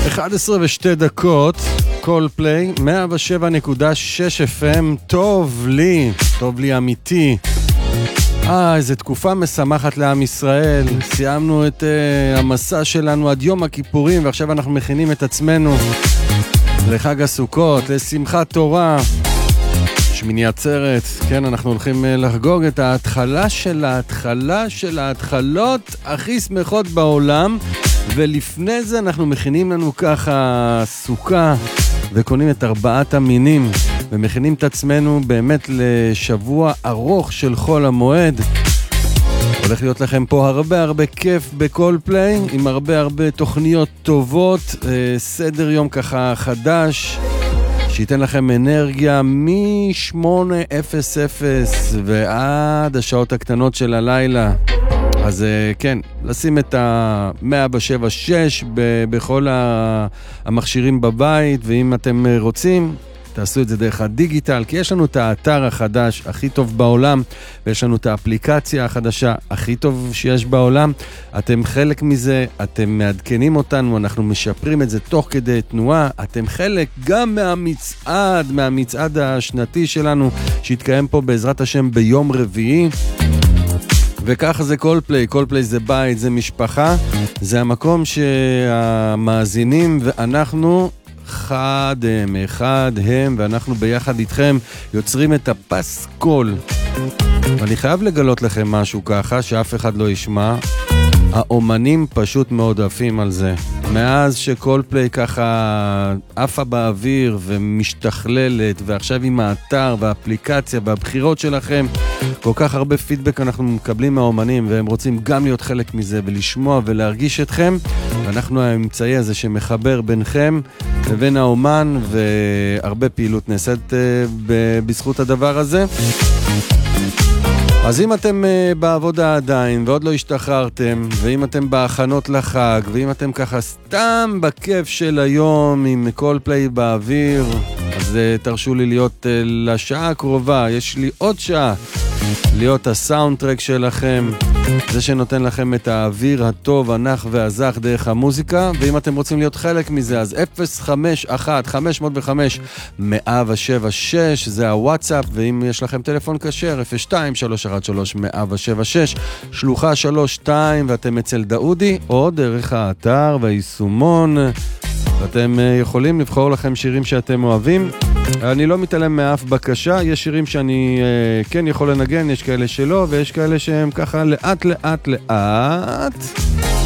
11:02, קולפליי, 107.6 FM, טוב לי אמיתי. איזו תקופה משמחת לעם ישראל. סיימנו את המסע שלנו עד יום הכיפורים, ועכשיו אנחנו מכינים את עצמנו לחג הסוכות, לשמחת תורה, שמיני עצרת. כן, אנחנו הולכים לחגוג את ההתחלה של ההתחלות הכי שמחות בעולם, ולפני זה אנחנו מכינים לנו ככה סוכה וקונים את 4 המינים ומכינים את עצמנו באמת לשבוע ארוך של חול המועד. הולך להיות לכם פה הרבה כיף בקולפליי, עם הרבה תוכניות טובות, סדר יום ככה חדש שייתן לכם אנרגיה מ-8:00 ועד השעות הקטנות של הלילה. אז כן, לשים את ה-107.6 בכל המכשירים בבית, ואם אתם רוצים, תעשו את זה דרך הדיגיטל, כי יש לנו את האתר החדש הכי טוב בעולם, ויש לנו את האפליקציה החדשה הכי טוב שיש בעולם. אתם חלק מזה, אתם מעדכנים אותנו, אנחנו משפרים את זה תוך כדי תנועה. אתם חלק גם מהמצעד השנתי שלנו, שהתקיים פה בעזרת השם ביום רביעי. וככה זה קולפליי. קולפליי זה בית, זה משפחה, זה המקום שהמאזינים ואנחנו אחד הם, ואנחנו ביחד איתכם יוצרים את הפסקול. ואני חייב לגלות לכם משהו ככה שאף אחד לא ישמע. האומנים פשוט מאוד עפים על זה. מאז שקולפליי ככה עפה באוויר ומשתכללת, ועכשיו עם האתר והאפליקציה והבחירות שלכם, כל כך הרבה פידבק אנחנו מקבלים מהאומנים, והם רוצים גם להיות חלק מזה ולשמוע ולהרגיש אתכם. ואנחנו האמצעי הזה שמחבר ביניכם לבין האומן, והרבה פעילות נעשית בזכות הדבר הזה. אז אם אתם בעבודה עדיין ועוד לא השתחררתם, ואם אתם בהכנות לחג, ואם אתם ככה סתם בכיף של היום עם קולפליי באוויר, אז תרשו לי להיות לשעה הקרובה, יש לי עוד שעה, להיות הסאונד טרק שלכם, זה שנותן לכם את האוויר הטוב, הנח והזך דרך המוזיקה. ואם אתם רוצים להיות חלק מזה, אז 051-505-107.6 זה הוואטסאפ, ואם יש לכם טלפון כשר 02-313-107.6 שלוחה 32, ואתם אצל דאודי או דרך האתר והיישומון, ואתם יכולים לבחור לכם שירים שאתם אוהבים. אני לא מתעלם מאף בקשה, יש שירים שאני כן יכול לנגן, יש כאלה שלא, ויש כאלה שהם ככה לאט.